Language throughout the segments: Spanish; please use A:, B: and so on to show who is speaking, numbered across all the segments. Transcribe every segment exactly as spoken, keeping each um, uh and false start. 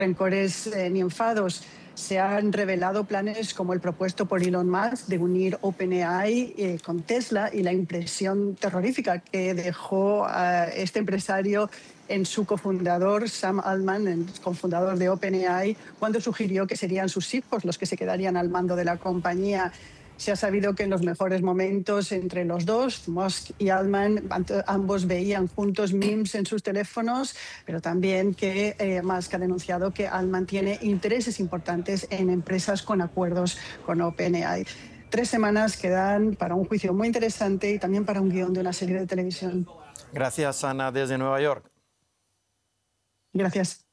A: rencores eh, ni enfados. Se han revelado planes como el propuesto por Elon Musk de unir OpenAI eh, con Tesla y la impresión terrorífica que dejó a este empresario en su cofundador, Sam Altman, el cofundador de OpenAI, cuando sugirió que serían sus hijos los que se quedarían al mando de la compañía. Se ha sabido que en los mejores momentos entre los dos, Musk y Altman, ambos veían juntos memes en sus teléfonos, pero también que eh, Musk ha denunciado que Altman tiene intereses importantes en empresas con acuerdos con OpenAI. Tres semanas quedan para un juicio muy interesante y también para un guión de una serie de televisión.
B: Gracias, Ana, desde Nueva York.
A: Gracias.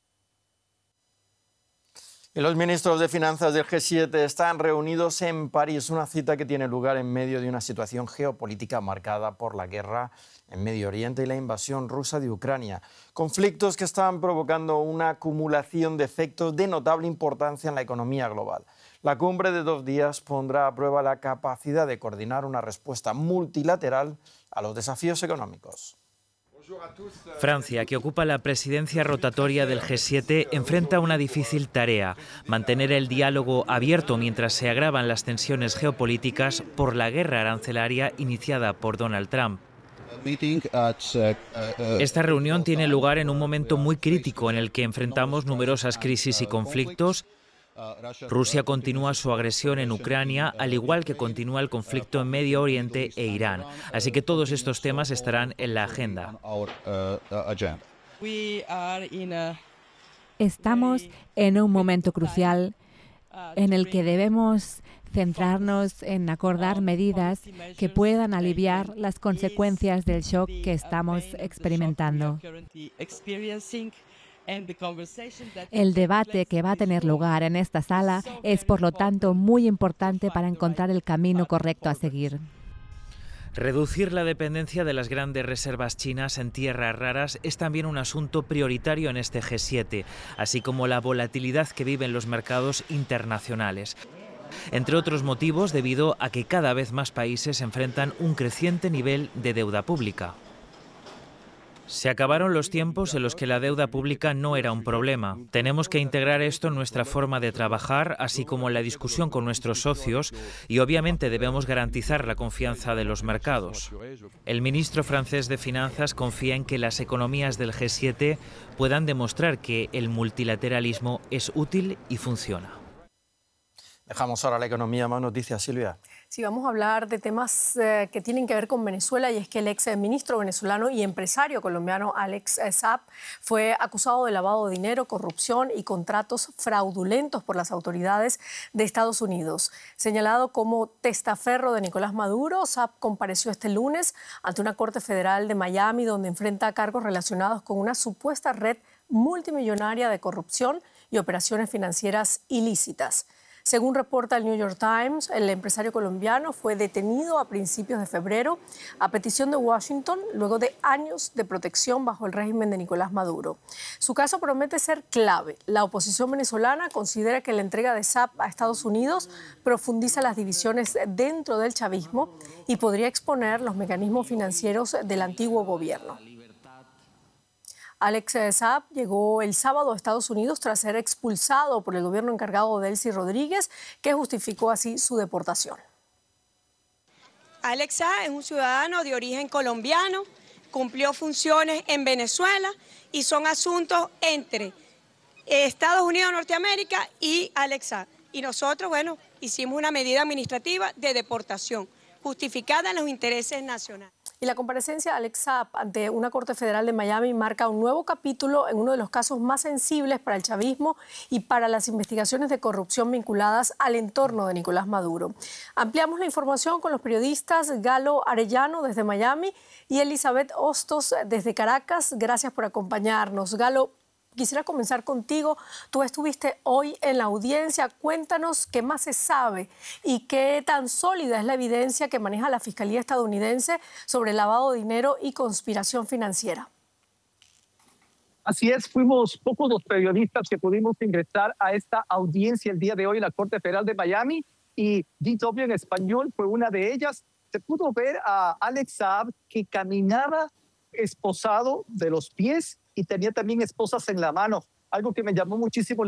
B: Y los ministros de Finanzas del G siete están reunidos en París, una cita que tiene lugar en medio de una situación geopolítica marcada por la guerra en Medio Oriente y la invasión rusa de Ucrania. Conflictos que están provocando una acumulación de efectos de notable importancia en la economía global. La cumbre de dos días pondrá a prueba la capacidad de coordinar una respuesta multilateral a los desafíos económicos.
C: Francia, que ocupa la presidencia rotatoria del G siete, enfrenta una difícil tarea: mantener el diálogo abierto mientras se agravan las tensiones geopolíticas por la guerra arancelaria iniciada por Donald Trump. Esta reunión tiene lugar en un momento muy crítico en el que enfrentamos numerosas crisis y conflictos. Rusia continúa su agresión en Ucrania, al igual que continúa el conflicto en Medio Oriente e Irán. Así que todos estos temas estarán en la agenda.
D: Estamos en un momento crucial en el que debemos centrarnos en acordar medidas que puedan aliviar las consecuencias del shock que estamos experimentando. El debate que va a tener lugar en esta sala es, por lo tanto, muy importante para encontrar el camino correcto a seguir.
C: Reducir la dependencia de las grandes reservas chinas en tierras raras es también un asunto prioritario en este G siete, así como la volatilidad que viven los mercados internacionales. Entre otros motivos, debido a que cada vez más países enfrentan un creciente nivel de deuda pública. Se acabaron los tiempos en los que la deuda pública no era un problema. Tenemos que integrar esto en nuestra forma de trabajar, así como en la discusión con nuestros socios, y obviamente debemos garantizar la confianza de los mercados. El ministro francés de Finanzas confía en que las economías del G siete puedan demostrar que el multilateralismo es útil y funciona.
B: Dejamos ahora la economía. Más noticias, Silvia.
E: Sí, vamos a hablar de temas eh, que tienen que ver con Venezuela, y es que el ex ministro venezolano y empresario colombiano Alex Saab fue acusado de lavado de dinero, corrupción y contratos fraudulentos por las autoridades de Estados Unidos. Señalado como testaferro de Nicolás Maduro, Saab compareció este lunes ante una corte federal de Miami, donde enfrenta cargos relacionados con una supuesta red multimillonaria de corrupción y operaciones financieras ilícitas. Según reporta el New York Times, el empresario colombiano fue detenido a principios de febrero a petición de Washington, luego de años de protección bajo el régimen de Nicolás Maduro. Su caso promete ser clave. La oposición venezolana considera que la entrega de Saab a Estados Unidos profundiza las divisiones dentro del chavismo y podría exponer los mecanismos financieros del antiguo gobierno. Alex Saab llegó el sábado a Estados Unidos tras ser expulsado por el gobierno encargado de Delcy Rodríguez, que justificó así su deportación.
F: Alex Saab es un ciudadano de origen colombiano, cumplió funciones en Venezuela y son asuntos entre Estados Unidos de Norteamérica y Alex Saab. Y nosotros, bueno, hicimos una medida administrativa de deportación, justificada en los intereses nacionales.
E: Y la comparecencia de Alex Saab ante una corte federal de Miami marca un nuevo capítulo en uno de los casos más sensibles para el chavismo y para las investigaciones de corrupción vinculadas al entorno de Nicolás Maduro. Ampliamos la información con los periodistas Galo Arellano desde Miami y Elizabeth Hostos desde Caracas. Gracias por acompañarnos. Galo, quisiera comenzar contigo. Tú estuviste hoy en la audiencia. Cuéntanos qué más se sabe y qué tan sólida es la evidencia que maneja la Fiscalía estadounidense sobre lavado de dinero y conspiración financiera.
G: Así es, fuimos pocos los periodistas que pudimos ingresar a esta audiencia el día de hoy en la Corte Federal de Miami, y D W en español fue una de ellas. Se pudo ver a Alex Saab que caminaba esposado de los pies y tenía también esposas en la mano. algo que me llamó muchísimo